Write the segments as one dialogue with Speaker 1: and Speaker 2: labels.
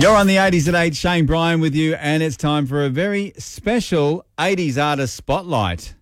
Speaker 1: You're on the 80s at 8, Shane Bryan with you, and it's time for a very special 80s Artist Spotlight.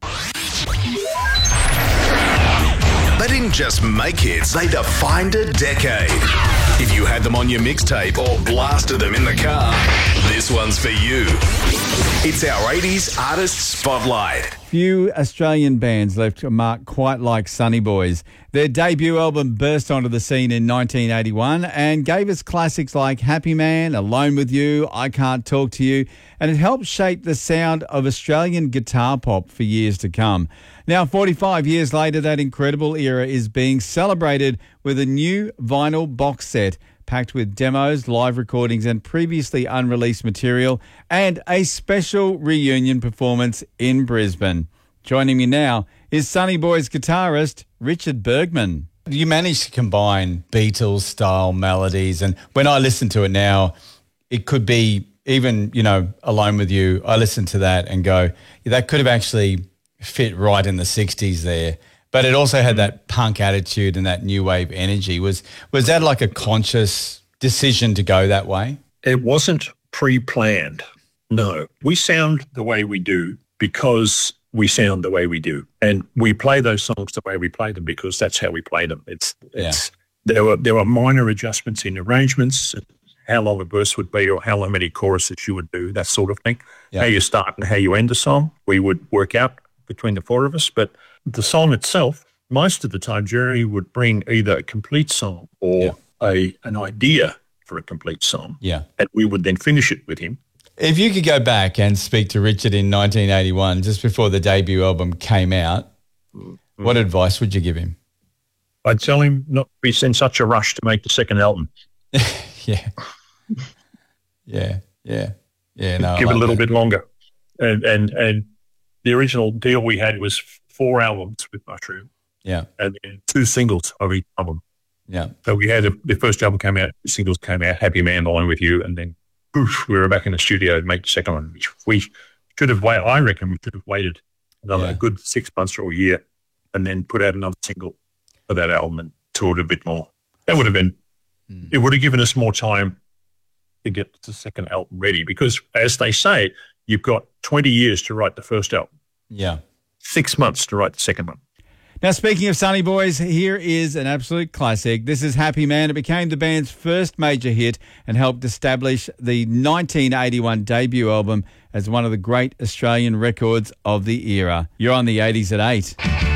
Speaker 2: They didn't just make hits, they defined a decade. If you had them on your mixtape or blasted them in the car, this one's for you. It's our 80s Artist Spotlight.
Speaker 1: Few Australian bands left a mark quite like Sunny Boys. Their debut album burst onto the scene in 1981 and gave us classics like Happy Man, Alone With You, I Can't Talk To You, and it helped shape the sound of Australian guitar pop for years to come. Now, 45 years later, that incredible era is being celebrated with a new vinyl box set packed with demos, live recordings and previously unreleased material, and a special reunion performance in Brisbane. Joining me now is Sunny Boys guitarist Richard Bergman. You managed to combine Beatles-style melodies, and when I listen to it now, it could be even, Alone With You. I listen to that and go, that could have actually fit right in the 60s there. But it also had that punk attitude and that new wave energy. Was that like a conscious decision to go that way?
Speaker 3: It wasn't pre-planned. No. We sound the way we do because we sound the way we do. And we play those songs the way we play them because that's how we play them. There were minor adjustments in arrangements, how long a verse would be or how many choruses you would do, that sort of thing. Yeah. How you start and how you end a song, we would work out between the four of us. But the song itself, most of the time, Jerry would bring either a complete song or an idea for a complete song.
Speaker 1: Yeah.
Speaker 3: And we would then finish it with him.
Speaker 1: If you could go back and speak to Richard in 1981, just before the debut album came out, what advice would you give him?
Speaker 3: I'd tell him not to be in such a rush to make the second album.
Speaker 1: Yeah. No,
Speaker 3: give it a little bit longer. And the original deal we had was 4 albums with Mushroom.
Speaker 1: Yeah.
Speaker 3: And then 2 singles of each album.
Speaker 1: Yeah.
Speaker 3: So we had the first album came out, the singles came out, Happy Man, Alone With You, and then poof, we were back in the studio to make the second one, which we should have waited. I reckon we should have waited another good 6 months or a year and then put out another single for that album and toured a bit more. That would have been, it would have given us more time to get the second album ready because, as they say, you've got 20 years to write the first album.
Speaker 1: Yeah.
Speaker 3: 6 months to write the second one.
Speaker 1: Now, speaking of Sunny Boys, here is an absolute classic. This is Happy Man. It became the band's first major hit and helped establish the 1981 debut album as one of the great Australian records of the era. You're on the 80s at 8.